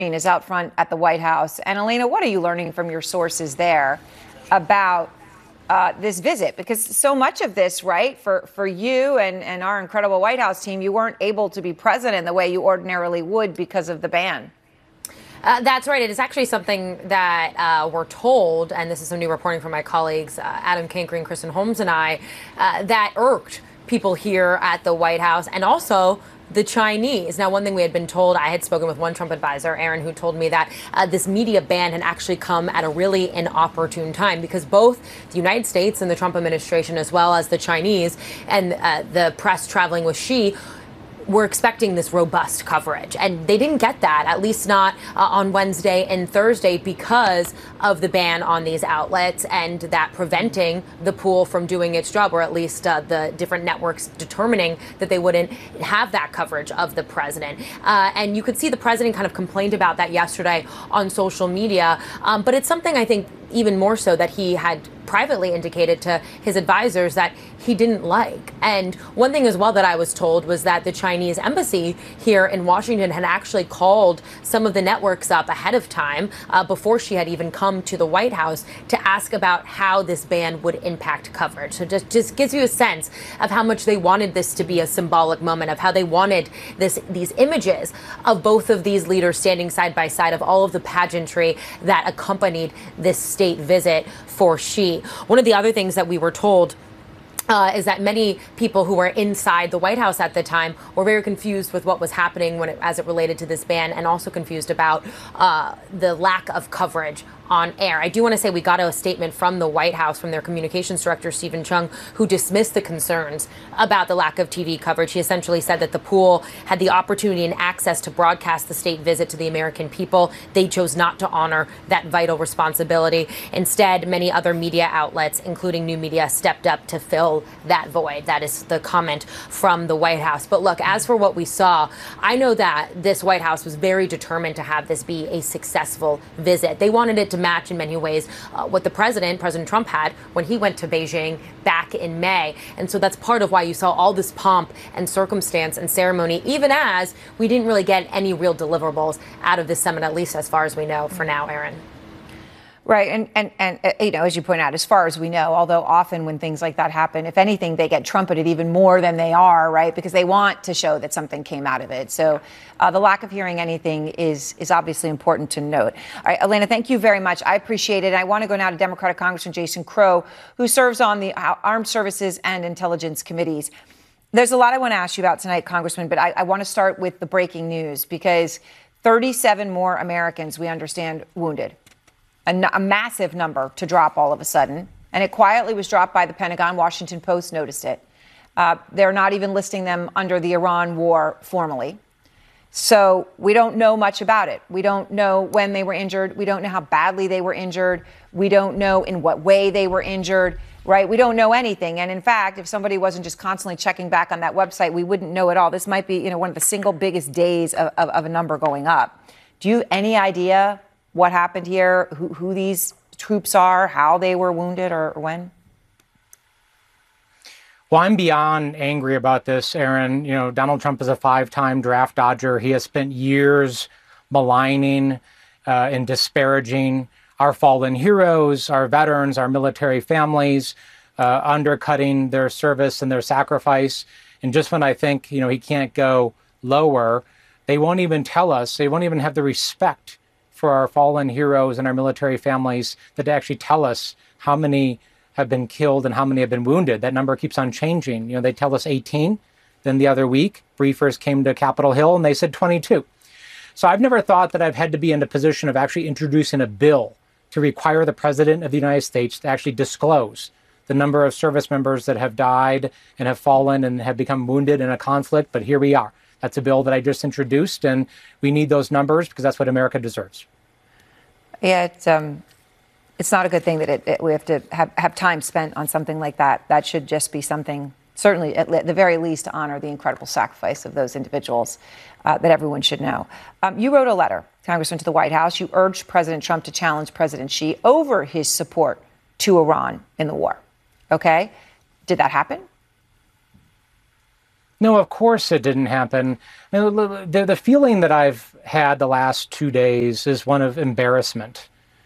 is out front at the White House. And Elena, what are you learning from your sources there about this visit? Because so much of this, right, for you and our incredible White House team, you weren't able to be present in the way you ordinarily would because of the ban. That's right. It is actually something that we're told, and this is some new reporting from my colleagues, Adam Cankering, Kristen Holmes, and I, that irked people here at the White House and also the Chinese. Now, one thing we had been told, I had spoken with one Trump advisor, Aaron, who told me that this media ban had actually come at a really inopportune time because both the United States and the Trump administration, as well as the Chinese and the press traveling with Xi, we're expecting this robust coverage. And they didn't get that, at least not on Wednesday and Thursday, because of the ban on these outlets and that preventing the pool from doing its job, or at least the different networks determining that they wouldn't have that coverage of the president. And you could see the president kind of complained about that yesterday on social media. But it's something I think even more so that he had privately indicated to his advisors that he didn't like. And one thing as well that I was told was that the Chinese embassy here in Washington had actually called some of the networks up ahead of time before she had even come to the White House to ask about how this ban would impact coverage. So just gives you a sense of how much they wanted this to be a symbolic moment, of how they wanted these images of both of these leaders standing side by side, of all of the pageantry that accompanied this state visit for Xi. One of the other things that we were told is that many people who were inside the White House at the time were very confused with what was happening as it related to this ban, and also confused about the lack of coverage on air. I do want to say we got a statement from the White House, from their communications director, Stephen Chung, who dismissed the concerns about the lack of TV coverage. He essentially said that the pool had the opportunity and access to broadcast the state visit to the American people. They chose not to honor that vital responsibility. Instead, many other media outlets, including new media, stepped up to fill that void. That is the comment from the White House. But look, as for what we saw, I know that this White House was very determined to have this be a successful visit. They wanted it to match in many ways what the President Trump had when he went to Beijing back in May. And so that's part of why you saw all this pomp and circumstance and ceremony, even as we didn't really get any real deliverables out of this summit, at least as far as we know for now, Aaron. Right. And as you point out, as far as we know, although often when things like that happen, if anything, they get trumpeted even more than they are, right, because they want to show that something came out of it. So the lack of hearing anything is obviously important to note. All right, Elena, thank you very much. I appreciate it. I want to go now to Democratic Congressman Jason Crow, who serves on the Armed Services and Intelligence Committees. There's a lot I want to ask you about tonight, Congressman, but I want to start with the breaking news, because 37 more Americans, we understand, wounded. A massive number to drop all of a sudden. And it quietly was dropped by the Pentagon. Washington Post noticed it. They're not even listing them under the Iran war formally. So we don't know much about it. We don't know when they were injured. We don't know how badly they were injured. We don't know in what way they were injured, right? We don't know anything. And in fact, if somebody wasn't just constantly checking back on that website, we wouldn't know at all. This might be, one of the single biggest days of a number going up. Do you have any idea what happened here, who these troops are, how they were wounded, or when? Well, I'm beyond angry about this, Aaron. Donald Trump is a 5-time draft dodger. He has spent years maligning and disparaging our fallen heroes, our veterans, our military families, undercutting their service and their sacrifice. And just when I think, he can't go lower, they won't even tell us, they won't even have the respect for our fallen heroes and our military families that actually tell us how many have been killed and how many have been wounded. That number keeps on changing. They tell us 18. Then the other week, briefers came to Capitol Hill and they said 22. So I've never thought that I've had to be in a position of actually introducing a bill to require the President of the United States to actually disclose the number of service members that have died and have fallen and have become wounded in a conflict. But here we are. That's a bill that I just introduced, and we need those numbers because that's what America deserves. Yeah, it's not a good thing that we have to have time spent on something like that. That should just be something, certainly at the very least, to honor the incredible sacrifice of those individuals that everyone should know. You wrote a letter, Congressman, to the White House. You urged President Trump to challenge President Xi over his support to Iran in the war. Okay? Did that happen? No, of course it didn't happen. I mean, the feeling that I've had the last 2 days is one of embarrassment.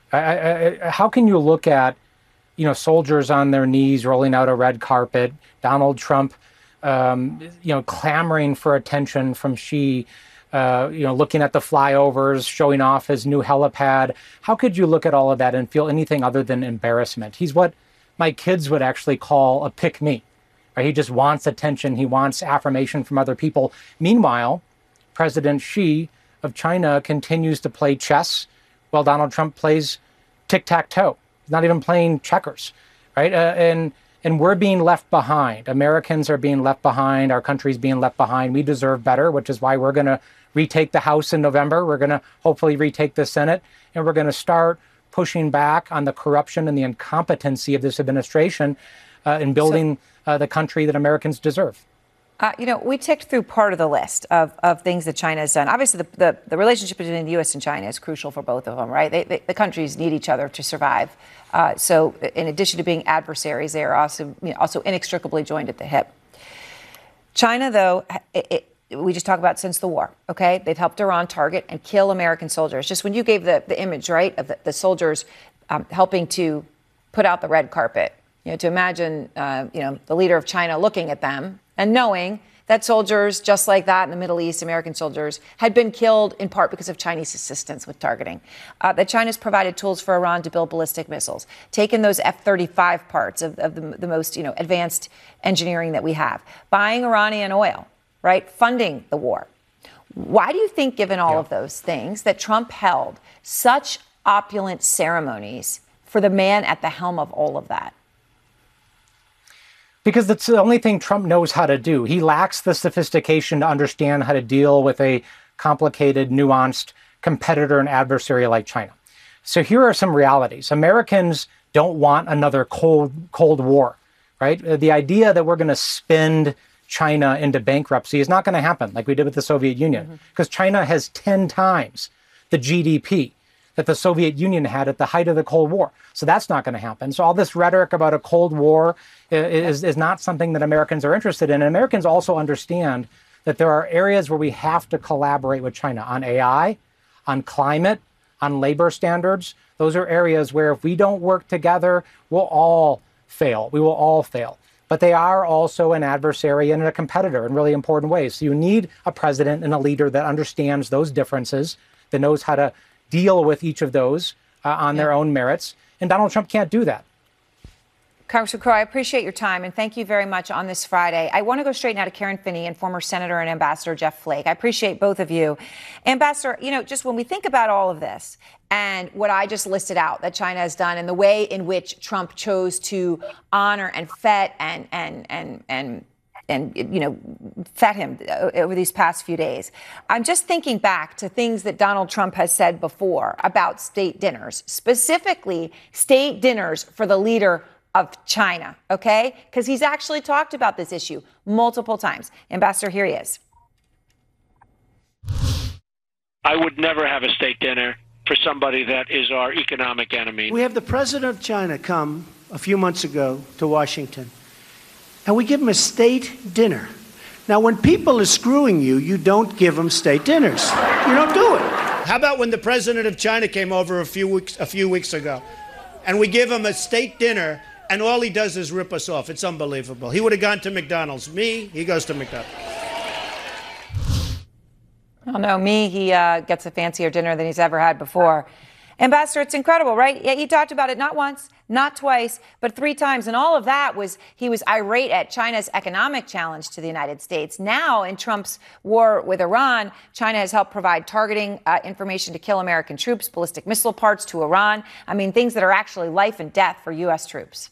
How can you look at, soldiers on their knees rolling out a red carpet, Donald Trump, clamoring for attention from Xi, looking at the flyovers, showing off his new helipad. How could you look at all of that and feel anything other than embarrassment? He's what my kids would actually call a pick-me. Right? He just wants attention. He wants affirmation from other people. Meanwhile, President Xi of China continues to play chess while Donald Trump plays tic-tac-toe. He's not even playing checkers, right? And we're being left behind. Americans are being left behind. Our country's being left behind. We deserve better, which is why we're going to retake the House in November. We're going to hopefully retake the Senate, and we're going to start pushing back on the corruption and the incompetency of this administration in building the country that Americans deserve. We ticked through part of the list of things that China has done. Obviously, the relationship between the U.S. and China is crucial for both of them, right? The countries need each other to survive. So in addition to being adversaries, they are also inextricably joined at the hip. China, though, we just talked about since the war, okay? They've helped Iran target and kill American soldiers. Just when you gave the image, right, of the soldiers helping to put out the red carpet, to imagine, the leader of China looking at them and knowing that soldiers just like that in the Middle East, American soldiers, had been killed in part because of Chinese assistance with targeting. That China's provided tools for Iran to build ballistic missiles, taken those F-35 parts of the most advanced engineering that we have, buying Iranian oil, right, funding the war. Why do you think, given all of those things, that Trump held such opulent ceremonies for the man at the helm of all of that? Because that's the only thing Trump knows how to do. He lacks the sophistication to understand how to deal with a complicated, nuanced competitor and adversary like China. So here are some realities. Americans don't want another Cold War, right? The idea that we're going to spend China into bankruptcy is not going to happen like we did with the Soviet Union, because China has 10 times the GDP that the Soviet Union had at the height of the Cold War. So that's not going to happen. So all this rhetoric about a Cold War is not something that Americans are interested in. And Americans also understand that there are areas where we have to collaborate with China on AI, on climate, on labor standards. Those are areas where if we don't work together, we'll all fail. We will all fail. But they are also an adversary and a competitor in really important ways. So you need a president and a leader that understands those differences, that knows how to deal with each of those on their own merits. And Donald Trump can't do that. Congressman Crow, I appreciate your time, and thank you very much on this Friday. I want to go straight now to Karen Finney and former Senator and Ambassador Jeff Flake. I appreciate both of you. Ambassador, just when we think about all of this and what I just listed out that China has done and the way in which Trump chose to honor and fet and fed him over these past few days. I'm just thinking back to things that Donald Trump has said before about state dinners, specifically state dinners for the leader of China, okay? Because he's actually talked about this issue multiple times. Ambassador, here he is. I would never have a state dinner for somebody that is our economic enemy. We have the president of China come a few months ago to Washington, and we give him a state dinner. Now, when people are screwing you, you don't give them state dinners. You don't do it. How about when the president of China came over a few weeks ago, and we give him a state dinner, and all he does is rip us off? It's unbelievable. He would have gone to McDonald's. He goes to McDonald's. Oh, no, he gets a fancier dinner than he's ever had before. Ambassador, it's incredible, right? Yeah, he talked about it not once, not twice, but 3 times. And all of that he was irate at China's economic challenge to the United States. Now, in Trump's war with Iran, China has helped provide targeting information to kill American troops, ballistic missile parts to Iran. I mean, things that are actually life and death for U.S. troops.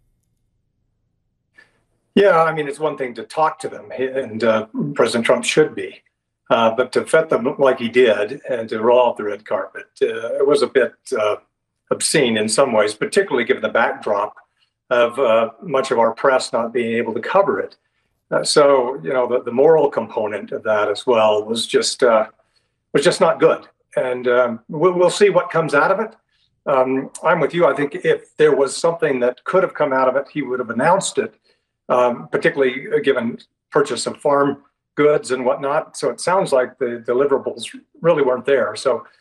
Yeah, I mean, it's one thing to talk to them, and President Trump should be. But to fet them like he did and to roll out the red carpet, it was a bit obscene in some ways, particularly given the backdrop of much of our press not being able to cover it. So, the moral component of that as well was just not good. And we'll see what comes out of it. I'm with you. I think if there was something that could have come out of it, he would have announced it, particularly given purchase some farm goods and whatnot. So it sounds like the deliverables really weren't there. So